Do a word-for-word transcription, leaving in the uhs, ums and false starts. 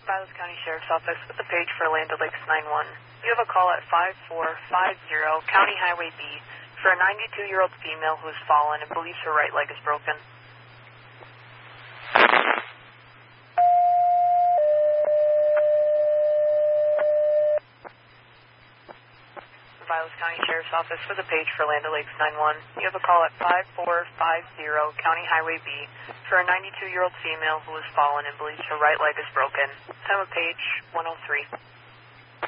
Vilas County Sheriff's Office with the page for Land O'Lakes nine one. You have a call at five four five zero County Highway B for a ninety-two-year-old female who has fallen and believes her right leg is broken. Vilas County Sheriff's Office with a page for Land O'Lakes nine one. You have a call at five four five zero County Highway B for a ninety-two-year-old female who has fallen and believes her right leg is broken. Time of page one oh three.